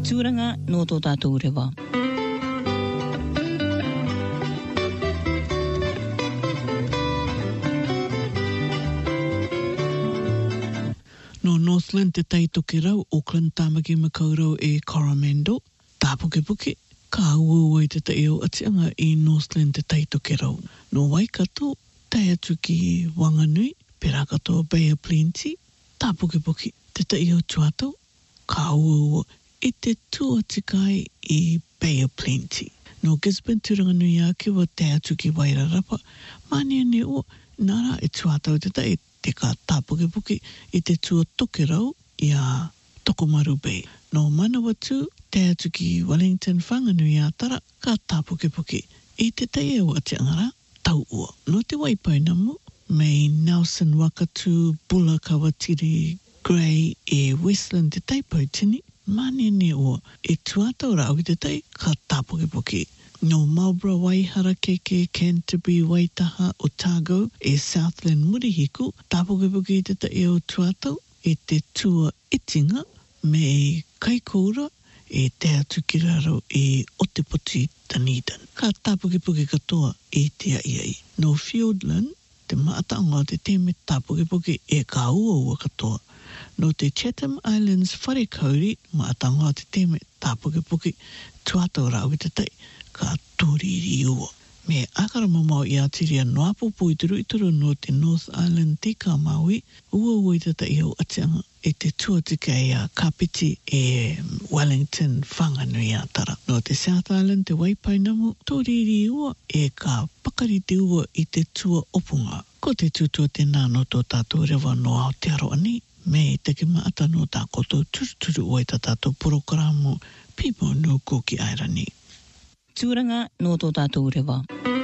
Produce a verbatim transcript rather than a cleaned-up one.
Tūranga no tō tātou rewa. No Northland te taitoke rau, Auckland tāmaki makaurau e Coromandel, tāpuke puke, ka ua i te taio atianga i Northland te taitoke rau. No Waikato, tai atu ki Wanganui, pera katoa Bay of Plenty, tāpuke puke, te taio tuatau, ka ua i te tua tikai i Bay of Plenty. No Gisborne Turanganui ake wa tai atu ki Wairarapa, mania ne o, nara e tuatau te tai, te ka tāpuke puke i te tua toke rau i a Tokomaru Bay. No Manawatu, te atu ki Wellington Whanganui a tara, ka tāpuke puke i te tai o ati angara, tau ua. No te waipai namu, mei Nelson Wakatu, Bula Kawatiri, Gray e Westland te taipau tini, mane ne o e tuatau rau i te tai, ka tāpuke puke. No Marlborough, Waihara, Keke, Canterbury, Waitaha, Otago e Southland Murihiku, tāpuke puke i te tai o tuatau e te tua itinga me Kaikoura e te atu ki raro e Otepoti Dunedin. Ka tāpuke puke katoa e te aiai. No Fiordland, te maatanga te teme tāpuke puke e ka ua ua katoa. No te Chatham Islands wharekauri, maatanga te teme tāpuke puke tuatau rau i te tai. Ka tōriri ua. Me akara mamau i atiria no apopo i turu i turu no te North Island te ka maui, ua ua i tata i au atianga e te tuatika i a Kapiti e Wellington Whanganui a tara. No te South Island te Waipainamu, tōriri ua e ka pakarite ua i te tua opunga. Ko te tutua te nāno tō tātou rewa no Aotearoa ni, me te ke maata no tā koto turuturu ua i tā tātou porokaramo People no Koki Airani. Tūranga no tō tātou rewa.